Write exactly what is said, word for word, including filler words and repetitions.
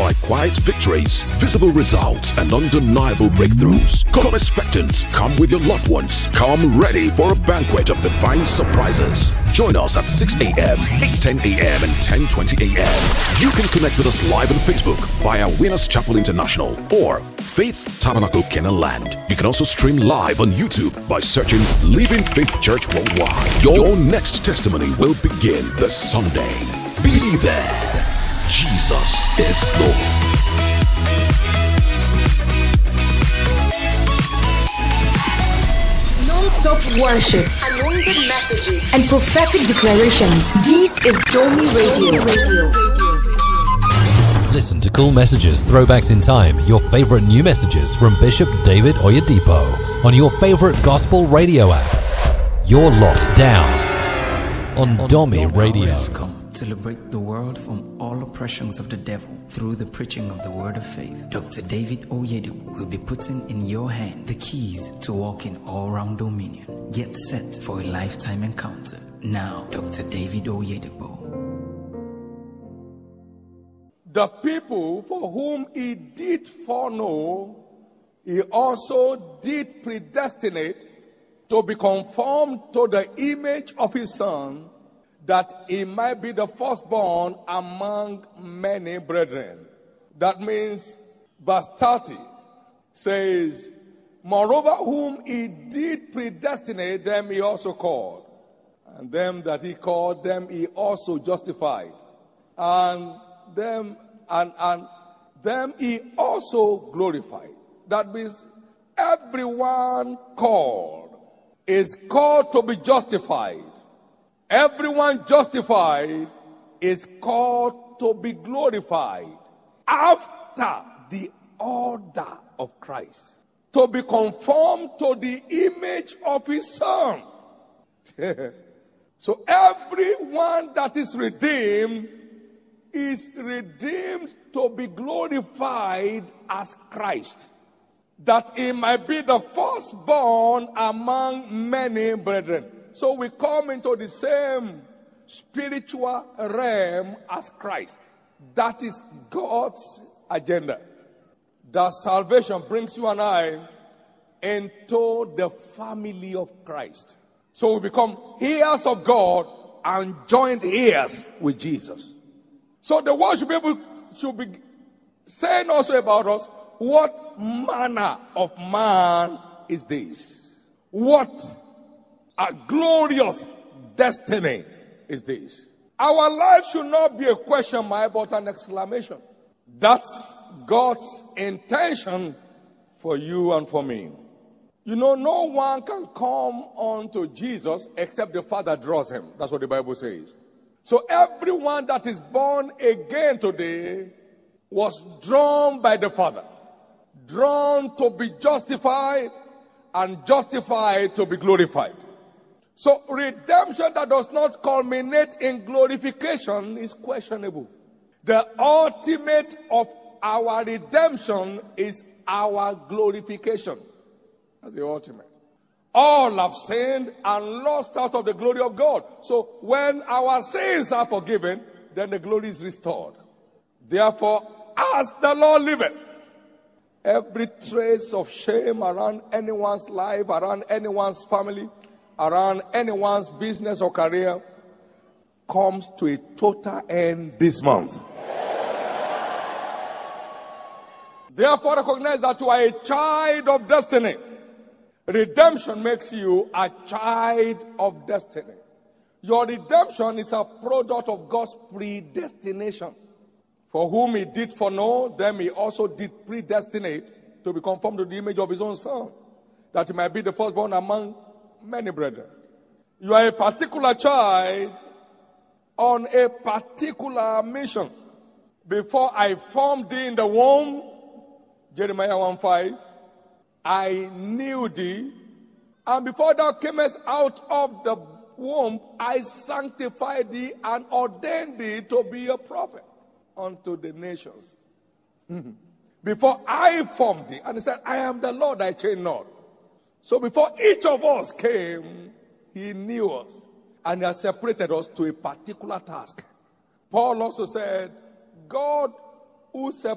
like quiet victories, visible results, and undeniable breakthroughs. Come expectant. Come with your loved ones. Come ready for a banquet of divine surprises. Join us at six a.m., eight ten a.m., and ten twenty a.m. You can connect with us live on Facebook via Winners Chapel International or Faith Tabernacle Kenaland. You can also stream live on YouTube by searching Living Faith Church Worldwide. Your next testimony will begin this Sunday. Be there. Jesus is Lord. Non-stop worship, anointed messages, and prophetic declarations. This is Domi Radio. Radio. Listen to cool messages, throwbacks in time, your favorite new messages from Bishop David Oyedepo on your favorite gospel radio app. You're locked down on, on Domi Radio. Come to liberate the world from all oppressions of the devil through the preaching of the word of faith. Doctor David Oyedepo will be putting in your hand the keys to walk in all-round dominion. Get set for a lifetime encounter. Now, Doctor David Oyedepo. The people for whom he did foreknow, he also did predestinate to be conformed to the image of his Son, that he might be the firstborn among many brethren. That means verse thirty says, moreover, whom he did predestinate, them he also called. And them that he called, them he also justified. And them and, and them he also glorified. That means everyone called is called to be justified. Everyone justified is called to be glorified after the order of Christ, to be conformed to the image of his Son. So everyone that is redeemed is redeemed to be glorified as Christ, that he might be the firstborn among many brethren. So we come into the same spiritual realm as Christ. That is God's agenda. That salvation brings you and I into the family of Christ. So we become heirs of God and joint heirs with Jesus. So the world should be able should be saying also about us, what manner of man is this? What a glorious destiny is this? Our life should not be a question mark, but an exclamation. That's God's intention for you and for me. You know, no one can come unto Jesus except the Father draws him. That's what the Bible says. So everyone that is born again today was drawn by the Father. Drawn to be justified and justified to be glorified. So redemption that does not culminate in glorification is questionable. The ultimate of our redemption is our glorification. That's the ultimate. All have sinned and lost out of the glory of God. So when our sins are forgiven, then the glory is restored. Therefore, as the Lord liveth, every trace of shame around anyone's life, around anyone's family, around anyone's business or career comes to a total end this month. Therefore, recognize that you are a child of destiny. Redemption makes you a child of destiny. Your redemption is a product of God's predestination. For whom he did foreknow, them he also did predestinate to be conformed to the image of his own Son, that he might be the firstborn among many brethren. You are a particular child on a particular mission. Before I formed thee in the womb, Jeremiah one five, I knew thee, and before thou camest out of the womb, I sanctified thee and ordained thee to be a prophet unto the nations. Before I formed thee, and he said, I am the Lord, I change not. So before each of us came, he knew us, and he has separated us to a particular task. Paul also said, God who separated